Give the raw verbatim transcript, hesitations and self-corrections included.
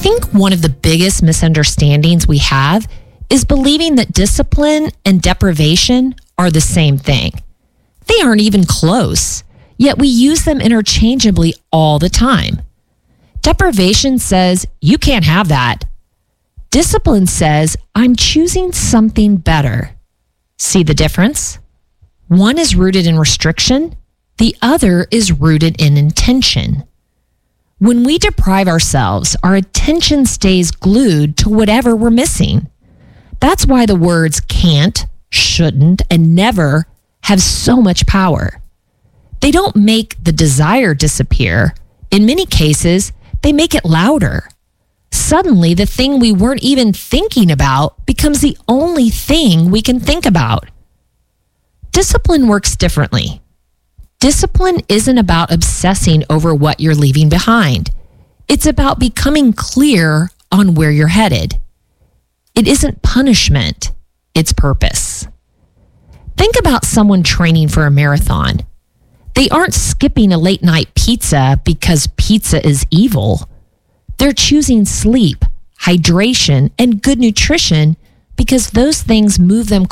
think one of the biggest misunderstandings we have is believing that discipline and deprivation are the same thing. They aren't even close, yet we use them interchangeably all the time. Deprivation says, you can't have that. Discipline says, I'm choosing something better. See the difference? One is rooted in restriction, the other is rooted in intention. When we deprive ourselves, our attention stays glued to whatever we're missing. That's why the words can't, shouldn't, and never have so much power. They don't make the desire disappear. In many cases, they make it louder. Suddenly, the thing we weren't even thinking about becomes the only thing we can think about. Discipline works differently. Discipline isn't about obsessing over what you're leaving behind. It's about becoming clear on where you're headed. It isn't punishment, it's purpose. Think about someone training for a marathon. They aren't skipping a late night pizza because pizza is evil. They're choosing sleep, hydration, and good nutrition because those things move them